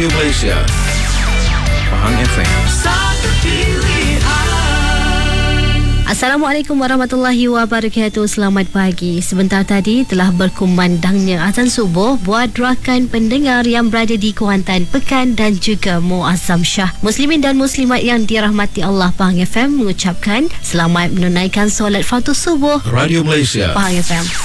Radio Malaysia, Pahang FM. Assalamualaikum warahmatullahi wabarakatuh. Selamat pagi. Sebentar tadi telah berkumandangnya azan subuh buat rakan pendengar yang berada di Kuantan, Pekan dan juga Muazzam Shah. Muslimin dan muslimat yang dirahmati Allah, Pahang FM mengucapkan selamat menunaikan solat fardu subuh. Radio Malaysia, Pahang FM.